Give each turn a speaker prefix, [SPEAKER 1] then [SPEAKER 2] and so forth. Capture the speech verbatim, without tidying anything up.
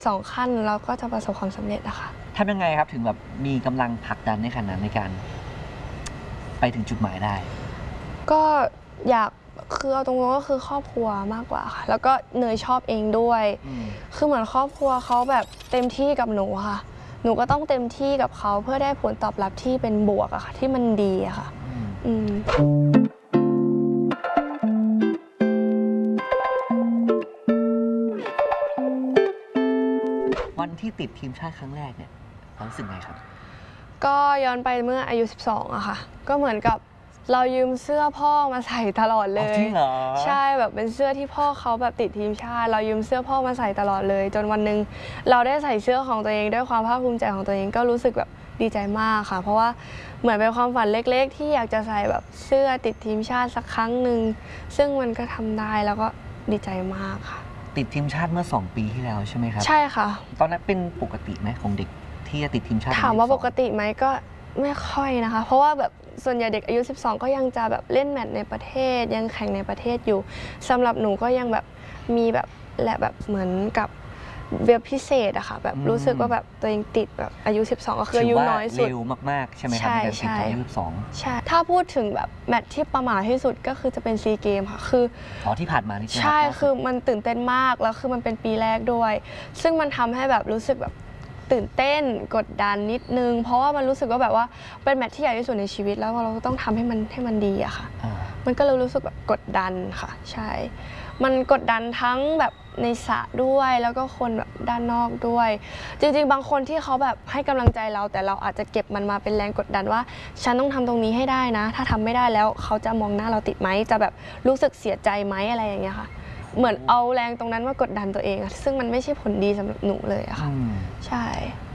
[SPEAKER 1] สองขั้นเราก็จะประสบความสำเร็จอะค่ะ
[SPEAKER 2] ทำยังไงครับถึงแบบมีกำลังผลักดันในขนาดในการไปถึงจุดหมายได้
[SPEAKER 1] ก็อยากคือเอาตรงๆก็คือครอบครัวมากกว่าค่ะแล้วก็เนยชอบเองด้วยคือเหมือนครอบครัวเขาแบบเต็มที่กับหนูค่ะหนูก็ต้องเต็มที่กับเขาเพื่อได้ผลตอบรับที่เป็นบวกอะค่ะที่มันดีอะค่ะอืม
[SPEAKER 2] วันที่ติดทีมชาติครั้งแรกเนี่ยรู้สึกไงครับ
[SPEAKER 1] ก็ย้อนไปเมื่ออายุสิบสองอะค่ะก็เหมือนกับเรายืมเสื้อพ่อมาใส่ตลอดเลย
[SPEAKER 2] จริงเหรอ
[SPEAKER 1] ใช่แบบเป็นเสื้อที่พ่อเขาแบบติดทีมชาติเรายืมเสื้อพ่อมาใส่ตลอดเลยจนวันหนึ่งเราได้ใส่เสื้อของตัวเองด้วยความภาคภูมิใจของตัวเองก็รู้สึกแบบดีใจมากค่ะเพราะว่าเหมือนเป็นความฝันเล็กๆที่อยากจะใส่แบบเสื้อติดทีมชาติสักครั้งหนึ่งซึ่งมันก็ทำได้แล้วก็ดีใจมากค่ะ
[SPEAKER 2] ติดทีมชาติเมื่อสองปีที่แล้วใช่ไหมครับ
[SPEAKER 1] ใช่ค่ะ
[SPEAKER 2] ตอนนั้นเป็นปกติไหมของเด็กที่จะติดทีมชาติ
[SPEAKER 1] ถามว่าปกติไหมก็ไม่ค่อยนะคะเพราะว่าแบบส่วนใหญ่เด็กอายุสิบสองก็ยังจะแบบเล่นแมตช์ในประเทศยังแข่งในประเทศอยู่สำหรับหนูก็ยังแบบมีแบบแหละแบบเหมือนกับเว็บพิเศษอะค่ะแบบรู้สึกว่าแบบตัวเองติดแบบอายุสิบสองก็คืออายุน้อยสุด
[SPEAKER 2] เร็วมากๆใช่ไหมครับในการติดอายุสิบสอง
[SPEAKER 1] ใช่ถ้าพูดถึงแบบแมตช์ที่ประมาทที่สุดก็คือจะเป็นซีเกมค่ะคือ
[SPEAKER 2] อ๋อที่ผ่านมานี่
[SPEAKER 1] ใช่คือมันตื่นเต้นมากแล้วคือมันเป็นปีแรกด้วยซึ่งมันทำให้แบบรู้สึกแบบตื่นเต้นกดดันนิดนึงเพราะว่ามันรู้สึกว่าแบบว่าเป็นแมตช์ที่ใหญ่ที่สุดในชีวิตแล้วเราต้องทำให้มันให้มันดีอะค่ะมันก็เลยรู้สึกแบบกดดันค่ะใช่มันกดดันทั้งแบบในสระด้วยแล้วก็คนแบบด้านนอกด้วยจริงๆบางคนที่เขาแบบให้กำลังใจเราแต่เราอาจจะเก็บมันมาเป็นแรงกดดันว่าฉันต้องทำตรงนี้ให้ได้นะถ้าทำไม่ได้แล้วเขาจะมองหน้าเราติดไหมจะแบบรู้สึกเสียใจไหมอะไรอย่างเงี้ยค่ะเหมือนเอาแรงตรงนั้นมากดดันตัวเองซึ่งมันไม่ใช่ผลดีสำหรับหนูเลยอะค่ะใช่